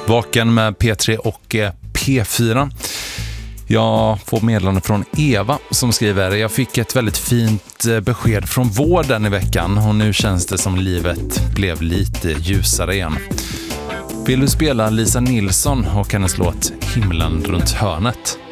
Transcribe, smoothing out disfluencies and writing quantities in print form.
Vaken med P3 och P4. Jag får meddelande från Eva som skriver: jag fick ett väldigt fint besked från vården i veckan och nu känns det som livet blev lite ljusare igen. Vill du spela Lisa Nilsson och hennes låt Himlen runt hörnet?